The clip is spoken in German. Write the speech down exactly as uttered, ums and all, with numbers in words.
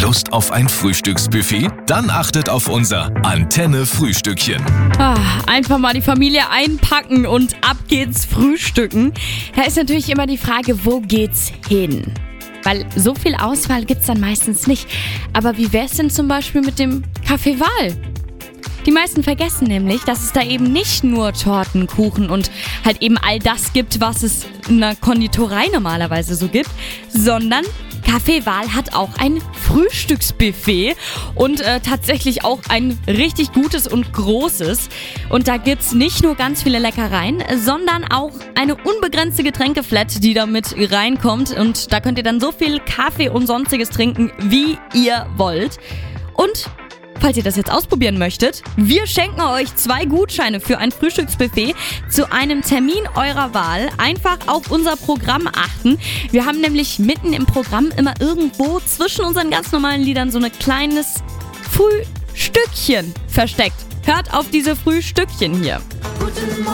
Lust auf ein Frühstücksbuffet? Dann achtet auf unser Antenne-Frühstückchen. Ah, einfach mal die Familie einpacken und ab geht's frühstücken. Da ist natürlich immer die Frage, wo geht's hin? Weil so viel Auswahl gibt's dann meistens nicht. Aber wie wär's denn zum Beispiel mit dem Café Wahl? Die meisten vergessen nämlich, dass es da eben nicht nur Torten, Kuchen und halt eben all das gibt, was es in einer Konditorei normalerweise so gibt, sondern Café Wahl hat auch ein Frühstücksbuffet und äh, tatsächlich auch ein richtig gutes und großes. Und da gibt's nicht nur ganz viele Leckereien, sondern auch eine unbegrenzte Getränkeflat, die da mit reinkommt. Und da könnt ihr dann so viel Kaffee und sonstiges trinken, wie ihr wollt. Und falls ihr das jetzt ausprobieren möchtet, wir schenken euch zwei Gutscheine für ein Frühstücksbuffet zu einem Termin eurer Wahl. Einfach auf unser Programm achten. Wir haben nämlich mitten im Programm immer irgendwo zwischen unseren ganz normalen Liedern so ein kleines Frühstückchen versteckt. Hört auf diese Frühstückchen hier. Guten Morgen.